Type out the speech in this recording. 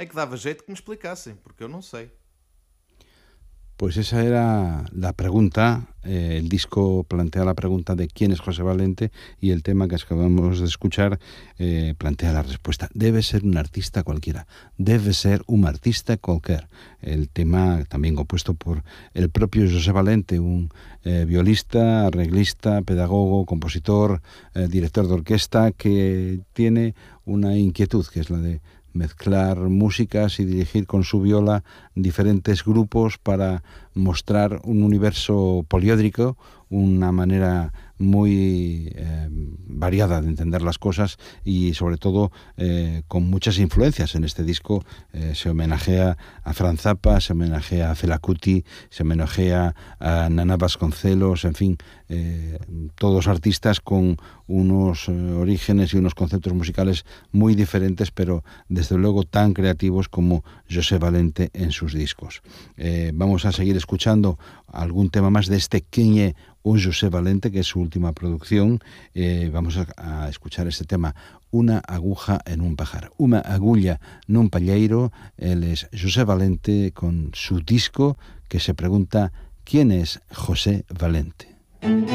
que dava jeito que me explicassem, porque eu não sei. Pues esa era la pregunta. El disco plantea la pregunta de quién es José Valente y el tema que acabamos de escuchar plantea la respuesta. Debe ser un artista cualquiera, debe ser un artista cualquier. El tema también compuesto por el propio José Valente, un violista, arreglista, pedagogo, compositor, director de orquesta, que tiene una inquietud, que es la de mezclar músicas y dirigir con su viola diferentes grupos para mostrar un universo poliédrico, una manera muy variada de entender las cosas y sobre todo con muchas influencias. En este disco se homenajea a Franz Zappa, se homenajea a Fela Kuti, se homenajea a Nana Vasconcelos, en fin, todos artistas con unos orígenes y unos conceptos musicales muy diferentes, pero desde luego tan creativos como José Valente en sus discos. Vamos a seguir escuchando algún tema más de este Quiñe o José Valente, que es su última producción. Vamos a escuchar este tema, Una aguja en un pajar, una agulla nun palleiro. Él es José Valente con su disco que se pregunta ¿quién es José Valente?